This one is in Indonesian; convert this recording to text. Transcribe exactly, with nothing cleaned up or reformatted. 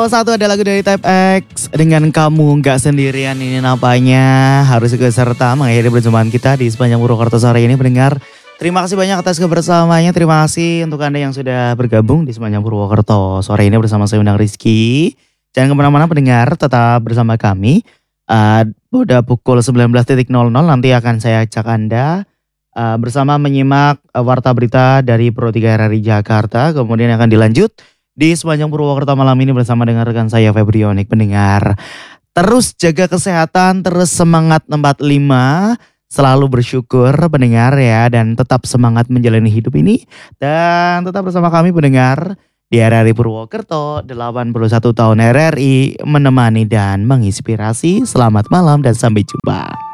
satu ada lagu dari Type X dengan Kamu Nggak Sendirian. Ini nampaknya harus ikut serta mengakhiri perjumpaan kita di sepanjang Purwokerto sore ini pendengar. Terima kasih banyak atas kebersamaannya. Terima kasih untuk Anda yang sudah bergabung di sepanjang Purwokerto sore ini bersama saya Undang Rizky. Jangan kemana-mana pendengar, tetap bersama kami. Uh, udah pukul sembilan belas nol nol nanti akan saya ajak Anda uh, bersama menyimak uh, warta berita dari Pro tiga R R I Jakarta. Kemudian akan dilanjut di sepanjang Purwokerto malam ini bersama dengan rekan saya Febrionik pendengar. Terus jaga kesehatan, terus semangat empat puluh lima, selalu bersyukur pendengar ya, dan tetap semangat menjalani hidup ini. Dan tetap bersama kami pendengar di R R I Purwokerto, delapan puluh satu tahun R R I menemani dan menginspirasi. Selamat malam dan sampai jumpa.